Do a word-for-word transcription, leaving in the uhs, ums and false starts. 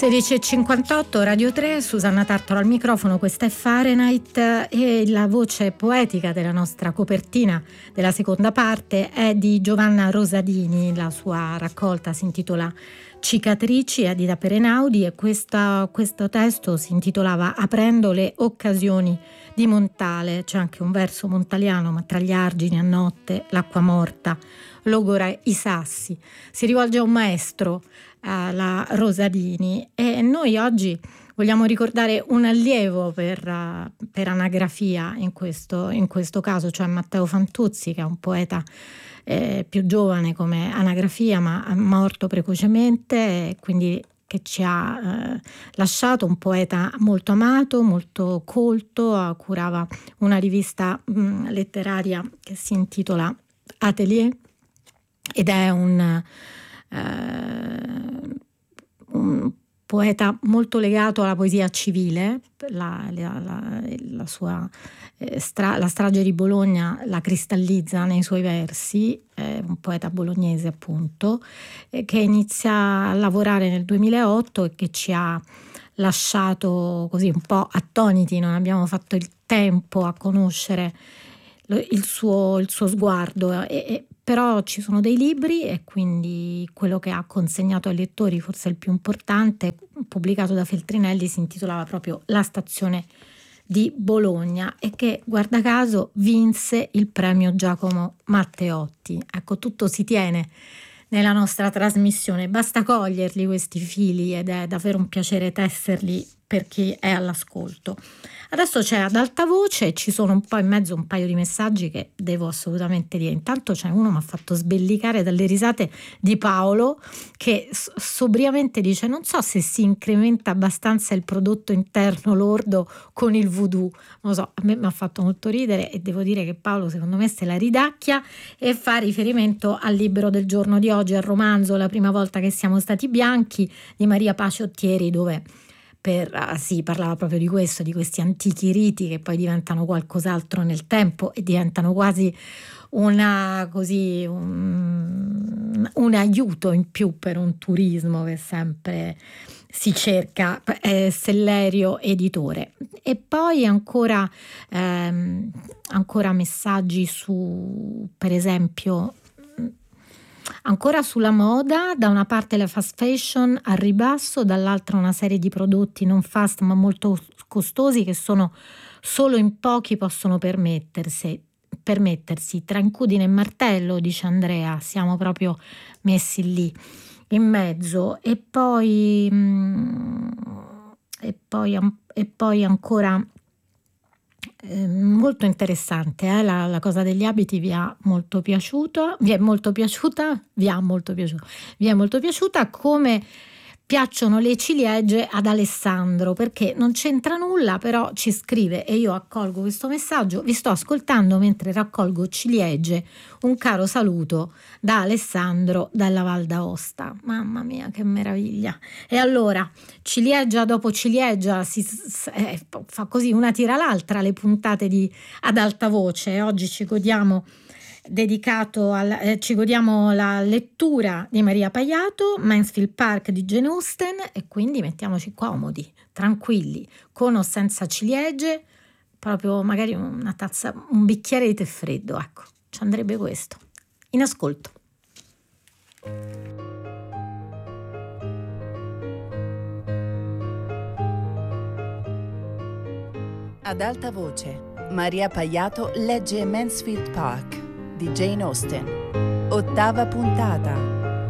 sedici e cinquantotto, Radio tre, Susanna Tartaro al microfono, questa è Fahrenheit e la voce poetica della nostra copertina della seconda parte è di Giovanna Rosadini. La sua raccolta si intitola Cicatrici, edita per Einaudi, e questa, questo testo si intitolava Aprendo le occasioni di Montale. C'è anche un verso montaliano: ma tra gli argini a notte, l'acqua morta, logora i sassi. Si rivolge a un maestro, la Rosadini, e noi oggi vogliamo ricordare un allievo per, uh, per anagrafia in questo, in questo caso, cioè Matteo Fantuzzi, che è un poeta eh, più giovane come anagrafia, ma morto precocemente, quindi che ci ha eh, lasciato, un poeta molto amato, molto colto. Curava una rivista mh, letteraria che si intitola Atelier ed è un Uh, un poeta molto legato alla poesia civile. La, la, la, la sua eh, stra, la strage di Bologna la cristallizza nei suoi versi. È un poeta bolognese, appunto, eh, che inizia a lavorare nel duemilaotto e che ci ha lasciato così un po' attoniti. Non abbiamo fatto il tempo a conoscere lo, il, suo, il suo sguardo, e, e però ci sono dei libri, e quindi quello che ha consegnato ai lettori, forse il più importante, pubblicato da Feltrinelli, si intitolava proprio La stazione di Bologna, e che, guarda caso, vinse il premio Giacomo Matteotti. Ecco, tutto si tiene nella nostra trasmissione, basta coglierli questi fili, ed è davvero un piacere tesserli per chi è all'ascolto. Adesso c'è Ad alta voce, ci sono un po' in mezzo un paio di messaggi che devo assolutamente dire. Intanto c'è uno che mi ha fatto sbellicare dalle risate, di Paolo, che sobriamente dice: non so se si incrementa abbastanza il prodotto interno lordo con il voodoo. Non lo so, a me mi ha fatto molto ridere, e devo dire che Paolo secondo me se la ridacchia e fa riferimento al libro del giorno di oggi, al romanzo La prima volta che siamo stati bianchi di Maria Pace Ottieri, dove Per, ah, sì, parlava proprio di questo, di questi antichi riti che poi diventano qualcos'altro nel tempo e diventano quasi una, così, un, un aiuto in più per un turismo che sempre si cerca. eh, Sellerio Editore. E poi ancora, ehm, ancora messaggi su, per esempio, ancora sulla moda, da una parte la fast fashion al ribasso, dall'altra una serie di prodotti non fast ma molto costosi che sono solo in pochi possono permettersi. permettersi. Tra incudine e martello, dice Andrea, siamo proprio messi lì in mezzo. E poi e poi, e poi ancora Eh, molto interessante, eh? la, la cosa degli abiti vi ha molto piaciuto, vi è molto piaciuta, vi ha molto piaciuto, vi è molto piaciuta come piacciono le ciliegie ad Alessandro, perché non c'entra nulla, però ci scrive, e io accolgo questo messaggio: vi sto ascoltando mentre raccolgo ciliegie, un caro saluto da Alessandro dalla Val d'Aosta. Mamma mia, che meraviglia! E allora, ciliegia dopo ciliegia, si, eh, fa così, una tira l'altra, le puntate di Ad alta voce. Oggi ci godiamo dedicato al, eh, ci godiamo la lettura di Maria Paiato, Mansfield Park di Jane Austen, e quindi mettiamoci comodi, tranquilli, con o senza ciliegie, proprio magari una tazza, un bicchiere di tè freddo, ecco, ci andrebbe questo. In ascolto. Ad alta voce, Maria Paiato legge Mansfield Park di Jane Austen. Ottava puntata.